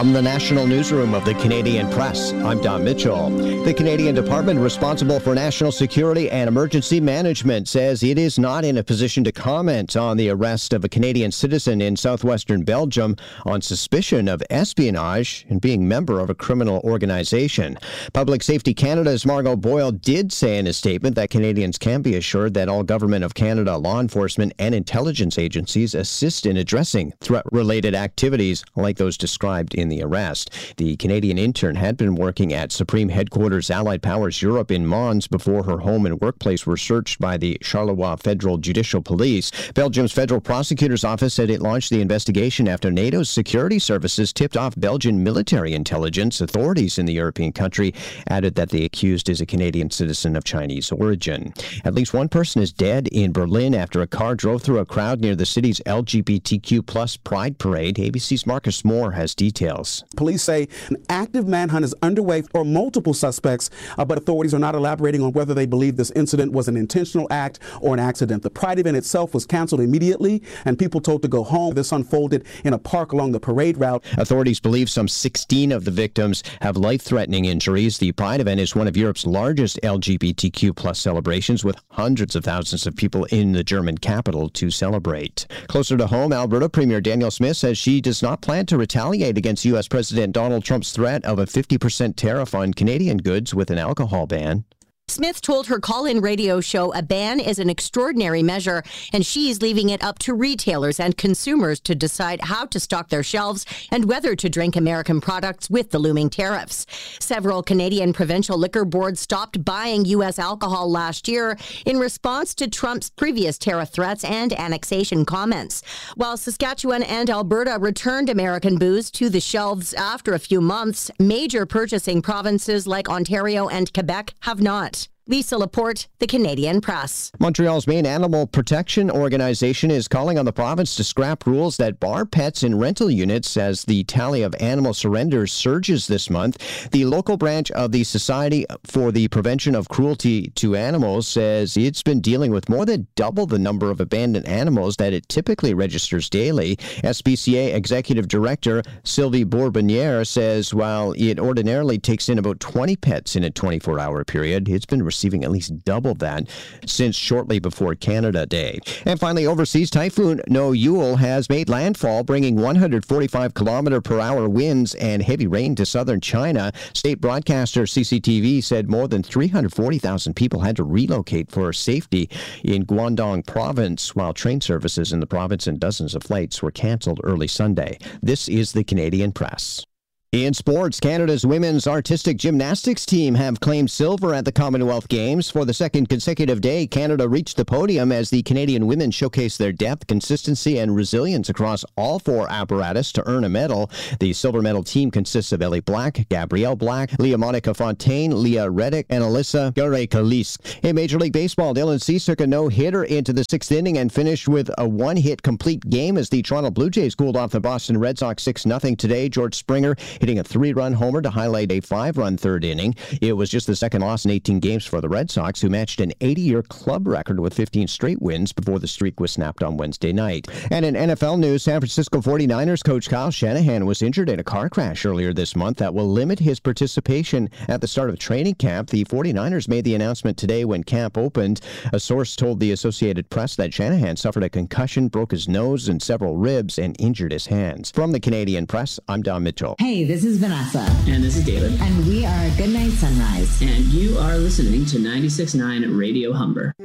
From the National Newsroom of the Canadian Press, I'm Don Mitchell. The Canadian Department responsible for national security and emergency management says it is not in a position to comment on the arrest of a Canadian citizen in southwestern Belgium on suspicion of espionage and being member of a criminal organization. Public Safety Canada's Margot Boyle did say in a statement that Canadians can be assured that all Government of Canada law enforcement and intelligence agencies assist in addressing threat-related activities like those described in the arrest. The Canadian intern had been working at Supreme Headquarters Allied Powers Europe in Mons before her home and workplace were searched by the Charleroi Federal Judicial Police. Belgium's Federal Prosecutor's Office said it launched the investigation after NATO's security services tipped off Belgian military intelligence. Authorities in the European country added that the accused is a Canadian citizen of Chinese origin. At least one person is dead in Berlin after a car drove through a crowd near the city's LGBTQ plus pride parade. ABC's Marcus Moore has details. Police say an active manhunt is underway for multiple suspects, but authorities are not elaborating on whether they believe this incident was an intentional act or an accident. The Pride event itself was canceled immediately, and people told to go home. This unfolded in a park along the parade route. Authorities believe some 16 of the victims have life-threatening injuries. The Pride event is one of Europe's largest LGBTQ plus celebrations, with hundreds of thousands of people in the German capital to celebrate. Closer to home, Alberta Premier Danielle Smith says she does not plan to retaliate against U.S. President Donald Trump's threat of a 50% tariff on Canadian goods with an alcohol ban. Smith told her call-in radio show a ban is an extraordinary measure, and she's leaving it up to retailers and consumers to decide how to stock their shelves and whether to drink American products with the looming tariffs. Several Canadian provincial liquor boards stopped buying U.S. alcohol last year in response to Trump's previous tariff threats and annexation comments. While Saskatchewan and Alberta returned American booze to the shelves after a few months, major purchasing provinces like Ontario and Quebec have not. Lisa Laporte, The Canadian Press. Montreal's main animal protection organization is calling on the province to scrap rules that bar pets in rental units as the tally of animal surrenders surges this month. The local branch of the Society for the Prevention of Cruelty to Animals says it's been dealing with more than double the number of abandoned animals that it typically registers daily. SPCA Executive Director Sylvie Bourbonniere says while it ordinarily takes in about 20 pets in a 24-hour period, it's been receiving at least double that since shortly before Canada Day. And finally, overseas, Typhoon Noyul has made landfall, bringing 145-kilometer-per-hour winds and heavy rain to southern China. State broadcaster CCTV said more than 340,000 people had to relocate for safety in Guangdong province, while train services in the province and dozens of flights were canceled early Sunday. This is the Canadian Press. In sports, Canada's women's artistic gymnastics team have claimed silver at the Commonwealth Games. For the second consecutive day, Canada reached the podium as the Canadian women showcased their depth, consistency, and resilience across all four apparatus to earn a medal. The silver medal team consists of Ellie Black, Gabrielle Black, Leah Monica Fontaine, Leah Reddick, and Alyssa Gare-Kalisk. In Major League Baseball, Dylan Cease took a no-hitter into the sixth inning and finished with a one-hit complete game as the Toronto Blue Jays cooled off the Boston Red Sox 6-0 today. George Springer hitting a 3-run homer to highlight a 5-run third inning. It was just the second loss in 18 games for the Red Sox, who matched an 80-year club record with 15 straight wins before the streak was snapped on Wednesday night. And in NFL news, San Francisco 49ers coach Kyle Shanahan was injured in a car crash earlier this month that will limit his participation at the start of training camp. The 49ers made the announcement today when camp opened. A source told the Associated Press that Shanahan suffered a concussion, broke his nose and several ribs, and injured his hands. From the Canadian Press, I'm Don Mitchell. Hey, this is Vanessa. And this is David. And we are Goodnight Sunrise. And you are listening to 96.9 Radio Humber.